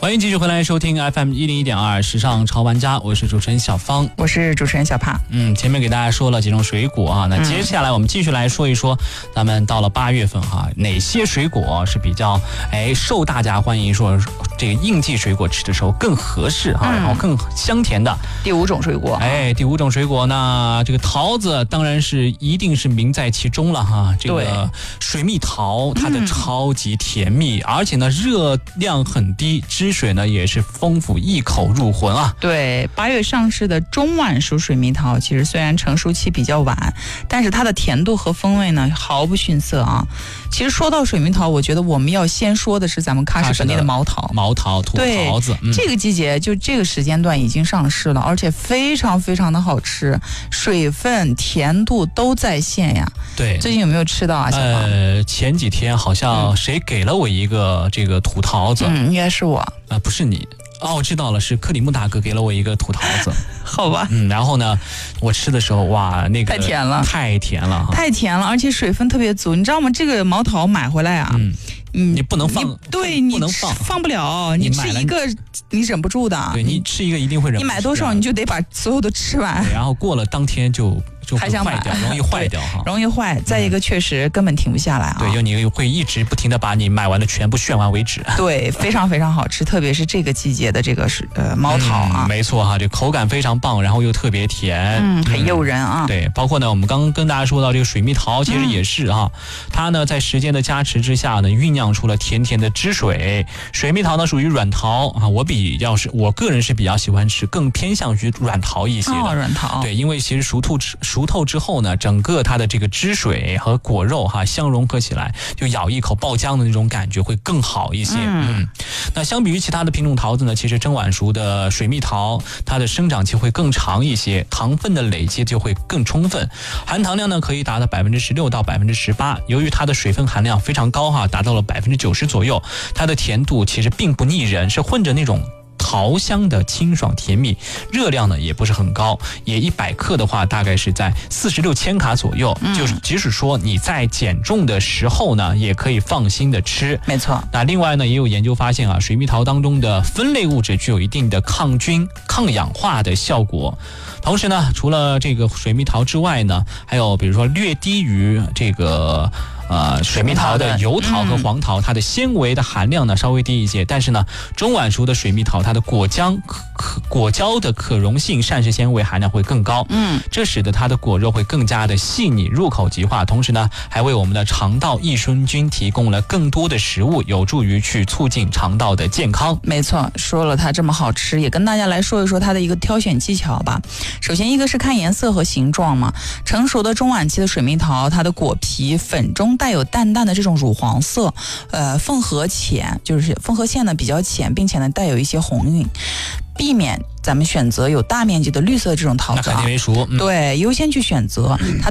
欢迎继续回来收听 FM101.2 时尚潮玩家，我是主持人小芳， 我是主持人小帕。 前面给大家说了几种水果啊，那接下来我们继续来说一说，咱们到了8月份哈，哪些水果是比较受大家欢迎，说这个应季水果吃的时候更合适啊，然后更香甜的。 第5种水果， 第5种水果呢，这个桃子当然是一定是名在其中了哈。这个水蜜桃它的超级甜蜜，而且呢热量很低，汁水呢也是丰富，一口入魂啊。 对，8月上市的中晚熟水蜜桃，其实虽然成熟期比较晚，但是它的甜度和风味呢毫不逊色啊。其实说到水蜜桃，我觉得我们要先说的是咱们喀什本地的毛桃、土桃子。这个季节就这个时间段已经上市了，而且非常非常的好吃，水分、甜度都在线呀。 对， 最近有没有吃到啊？小芳？ 前几天好像谁给了我一个这个土桃子？ 应该是我。 不是你。我知道了，是克里木大哥给了我一个土桃子。 好吧。 然后呢，我吃的时候，哇，那个太甜了， 太甜了， 而且水分特别足，你知道吗？这个毛桃买回来啊， 你不能放， 对， 不能放不了，你吃一个你忍不住的， 对，你吃一个一定会忍不住， 你买多少你就得把所有都吃完， 然后过了当天就还想坏掉，容易坏掉哈， 容易坏。再一个，确实根本停不下来啊。 对，因为你会一直不停的把你买完的全部炫完为止。 对，非常非常好吃，特别是这个季节的这个是毛桃啊， 没错哈，这口感非常棒，然后又特别甜， 很诱人啊。 对，包括呢，我们刚刚跟大家说到这个水蜜桃，其实也是哈，它呢在时间的加持之下呢，酝酿出了甜甜的汁水。水蜜桃呢属于软桃啊，我个人是比较喜欢吃，更偏向于软桃一些的。 软桃。 对，因为其实熟透之后呢，整个它的这个汁水和果肉哈相融合起来，就咬一口爆浆的那种感觉会更好一些。那相比于其他的品种桃子呢，其实蒸晚熟的水蜜桃，它的生长期会更长一些，糖分的累积就会更充分，含糖量呢可以达到16%到18%。由于它的水分含量非常高哈，达到了90%左右，它的甜度其实并不腻人，是混着那种桃香的清爽甜蜜，热量呢也不是很高，也100克的话大概是在46千卡左右，就是即使说你在减重的时候呢，也可以放心的吃。 没错。 那另外呢，也有研究发现啊，水蜜桃当中的酚类物质具有一定的抗菌、抗氧化的效果。同时呢，除了这个水蜜桃之外呢，还有比如说略低于这个水蜜桃的油桃和黄桃，它的纤维的含量呢稍微低一些，但是呢，中晚熟的水蜜桃它的果胶的可溶性膳食纤维含量会更高，这使得它的果肉会更加的细腻，入口即化，同时呢，还为我们的肠道益生菌提供了更多的食物，有助于去促进肠道的健康。 没错，说了它这么好吃，也跟大家来说一说它的一个挑选技巧吧。首先一个是看颜色和形状嘛，成熟的中晚期的水蜜桃，它的果皮粉中带有淡淡的这种乳黄色，缝合浅，就是缝合线呢比较浅，并且呢带有一些红晕，避免咱们选择有大面积的绿色的这种桃子， 那肯定为熟。 对，优先去选择它